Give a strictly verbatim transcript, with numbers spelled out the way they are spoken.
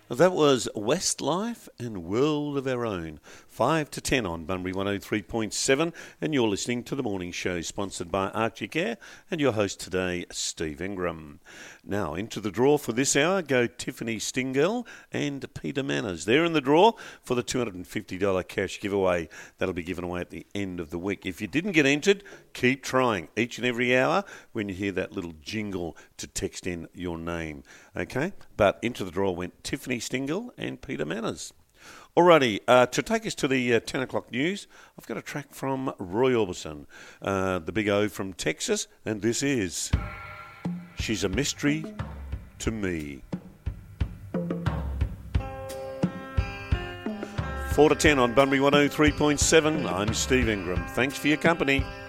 That was Westlife and World of Our Own. five to ten on Bunbury one oh three point seven, and you're listening to The Morning Show, sponsored by Archie Care, and your host today, Steve Ingram. Now, into the draw for this hour go Tiffany Stingell and Peter Manners. They're in the draw for the two hundred fifty dollars cash giveaway that'll be given away at the end of the week. If you didn't get entered, keep trying each and every hour when you hear that little jingle to text in your name. Okay? But into the draw went Tiffany Stingell and Peter Manners. Alrighty, uh, to take us to the uh, ten o'clock news, I've got a track from Roy Orbison, uh, the big O from Texas, and this is She's a Mystery to Me. four to ten on Bunbury one oh three point seven. I'm Steve Ingram. Thanks for your company.